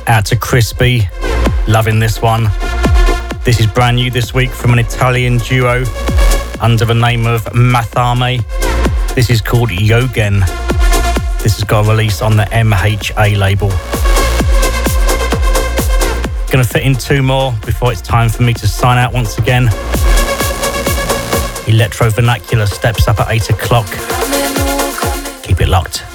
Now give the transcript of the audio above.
Out to Crispy, loving this one. This is brand new this week from an Italian duo under the name of Mathame. This is called Yogen. This has got a release on the MHA label. Gonna fit in two more before it's time for me to sign out once again. Electro Vernacular steps up at 8 o'clock. Keep it locked.